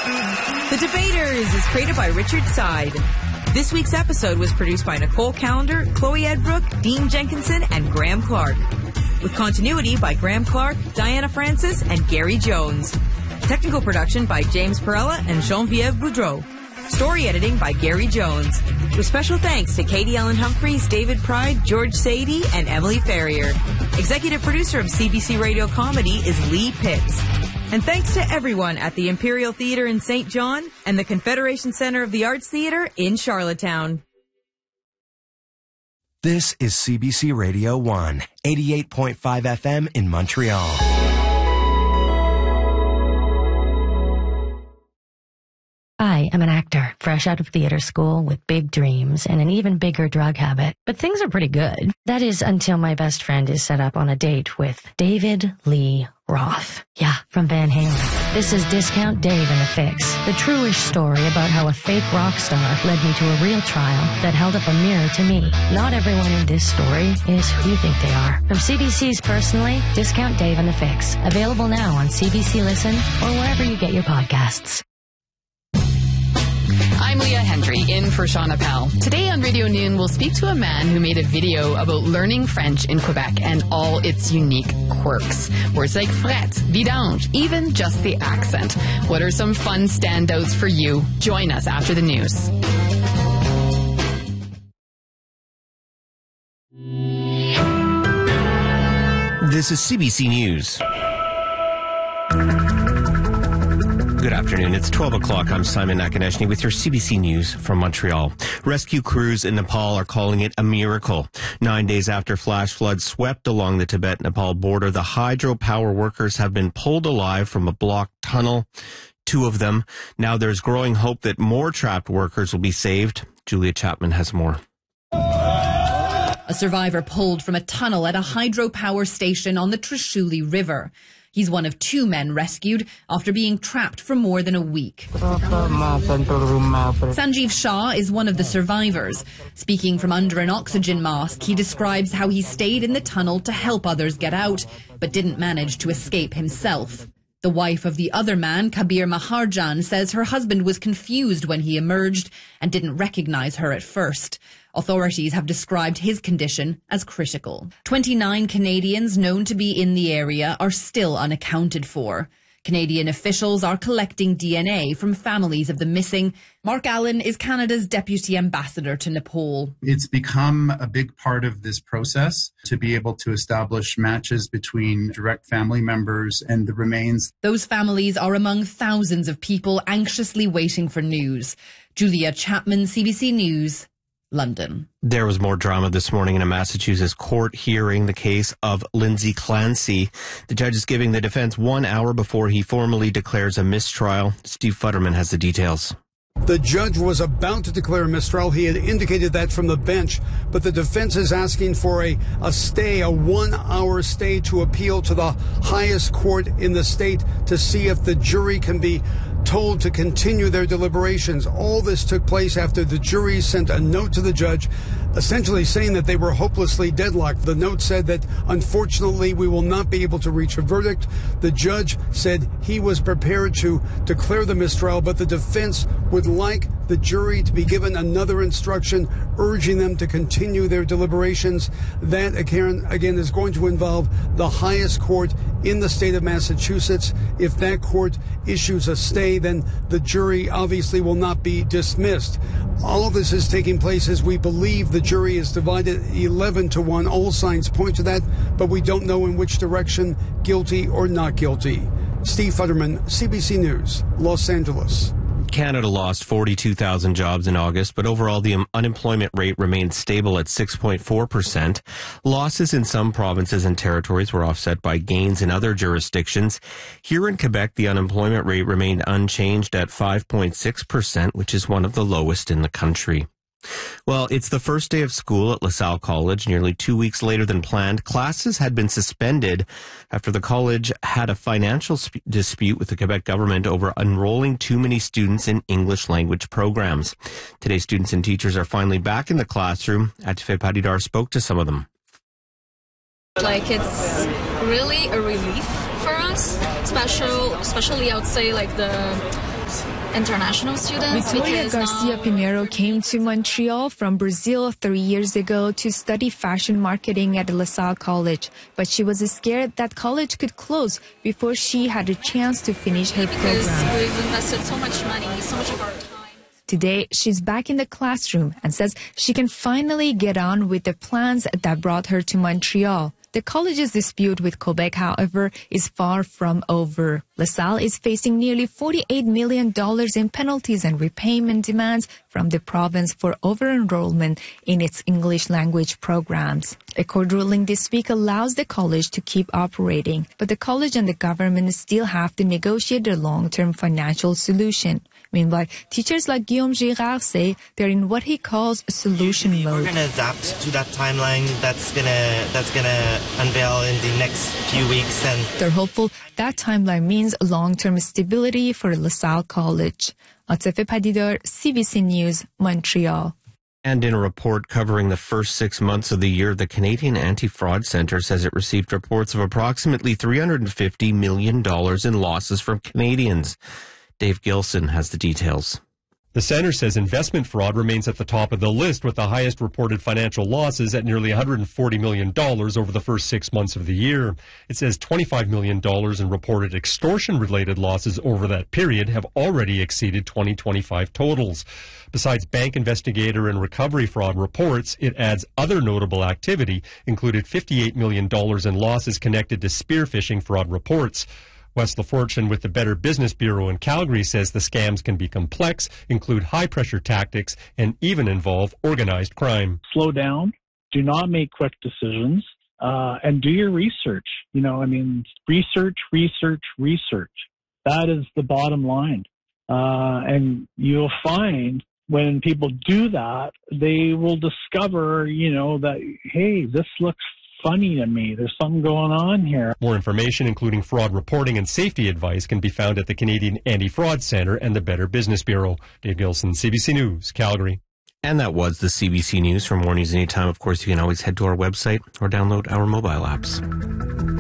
The Debaters is created by Richard Side. This week's episode was produced by Nicole Callender, Chloe Edbrook, Dean Jenkinson, and Graham Clark. With continuity by Graham Clark, Diana Francis, and Gary Jones. Technical production by James Perella and Geneviève Boudreau. Story editing by Gary Jones. With special thanks to Katie Ellen Humphreys, David Pride, George Sadie, and Emily Ferrier. Executive producer of CBC Radio Comedy is Lee Pitts. And thanks to everyone at the Imperial Theatre in St. John and the Confederation Center of the Arts Theatre in Charlottetown. This is CBC Radio 1, 88.5 FM in Montreal. I am an actor, fresh out of theater school with big dreams and an even bigger drug habit. But things are pretty good. That is until my best friend is set up on a date with David Lee Roth. Yeah, from Van Halen. This is Discount Dave and the Fix, the true-ish story about how a fake rock star led me to a real trial that held up a mirror to me. Not everyone in this story is who you think they are. From CBC's Personally, Discount Dave and the Fix. Available now on CBC Listen or wherever you get your podcasts. I'm Leah Hendry, in for Sean Appel. Today on Radio Noon, we'll speak to a man who made a video about learning French in Quebec and all its unique quirks. Words like frette, vidange, even just the accent. What are some fun standouts for you? Join us after the news. This is CBC News. Good afternoon. It's 12 o'clock. I'm Simon Nakaneshny with your CBC News from Montreal. Rescue crews in Nepal are calling it a miracle. 9 days after flash floods swept along the Tibet-Nepal border, the hydropower workers have been pulled alive from a blocked tunnel. 2 of them. Now there's growing hope that more trapped workers will be saved. Julia Chapman has more. A survivor pulled from a tunnel at a hydropower station on the Trishuli River. He's one of 2 men rescued after being trapped for more than a week. Sanjeev Shah is one of the survivors. Speaking from under an oxygen mask, he describes how he stayed in the tunnel to help others get out, but didn't manage to escape himself. The wife of the other man, Kabir Maharjan, says her husband was confused when he emerged and didn't recognize her at first. Authorities have described his condition as critical. 29 Canadians known to be in the area are still unaccounted for. Canadian officials are collecting DNA from families of the missing. Mark Allen is Canada's Deputy Ambassador to Nepal. It's become a big part of this process to be able to establish matches between direct family members and the remains. Those families are among thousands of people anxiously waiting for news. Julia Chapman, CBC News, London. There was more drama this morning in a Massachusetts court hearing the case of Lindsay Clancy. The judge is giving the defense 1 hour before he formally declares a mistrial. Steve Futterman has the details. The judge was about to declare a mistrial. He had indicated that from the bench, but the defense is asking for a stay, a 1 hour stay to appeal to the highest court in the state to see if the jury can be told to continue their deliberations. All this took place after the jury sent a note to the judge essentially saying that they were hopelessly deadlocked. The note said that, unfortunately, we will not be able to reach a verdict. The judge said he was prepared to declare the mistrial, but the defense would like the jury to be given another instruction urging them to continue their deliberations. That, again, is going to involve the highest court in the state of Massachusetts. If that court issues a stay, then the jury obviously will not be dismissed. All of this is taking place as we believe the jury is divided 11-1. All signs point to that, but we don't know in which direction, guilty or not guilty. Steve Futterman, CBC News, Los Angeles. Canada lost 42,000 jobs in August, but overall the unemployment rate remained stable at 6.4%. Losses in some provinces and territories were offset by gains in other jurisdictions. Here in Quebec, the unemployment rate remained unchanged at 5.6%, which is one of the lowest in the country. Well, it's the first day of school at LaSalle College. Nearly 2 weeks later than planned, classes had been suspended after the college had a financial dispute with the Quebec government over enrolling too many students in English language programs. Today, students and teachers are finally back in the classroom. Atife Padidar spoke to some of them. It's really a relief for us, especially I would say the international students. Victoria Garcia Pinheiro came to Montreal from Brazil 3 years ago to study fashion marketing at LaSalle College, but she was scared that college could close before she had a chance to finish her program. Because we've invested so much money, so much of our time. Today, she's back in the classroom and says she can finally get on with the plans that brought her to Montreal. The college's dispute with Quebec, however, is far from over. LaSalle is facing nearly $48 million in penalties and repayment demands from the province for over-enrollment in its English language programs. A court ruling this week allows the college to keep operating, but the college and the government still have to negotiate a long-term financial solution. Meanwhile, teachers like Guillaume Girard say they're in what he calls solution mode. We're going to adapt to that timeline that's gonna unveil in the next few weeks. And they're hopeful that timeline means long-term stability for LaSalle College. Atefe Padidar, CBC News, Montreal. And in a report covering the first 6 months of the year, the Canadian Anti-Fraud Centre says it received reports of approximately $350 million in losses from Canadians. Dave Gilson has the details. The center says investment fraud remains at the top of the list, with the highest reported financial losses at nearly $140 million over the first 6 months of the year. It says $25 million in reported extortion-related losses over that period have already exceeded 2025 totals. Besides bank investigator and recovery fraud reports, it adds other notable activity, included $58 million in losses connected to spear phishing fraud reports. Wes LaFortune with the Better Business Bureau in Calgary says the scams can be complex, include high-pressure tactics, and even involve organized crime. Slow down. Do not make quick decisions. And do your research. Research. That is the bottom line. And you'll find when people do that, they will discover, that, hey, this looks funny to me. There's something going on here. More information, including fraud reporting and safety advice, can be found at the Canadian Anti-Fraud Centre and the Better Business Bureau. Dave Gilson, CBC News, Calgary. And that was the CBC News. For more news anytime, of course, you can always head to our website or download our mobile apps.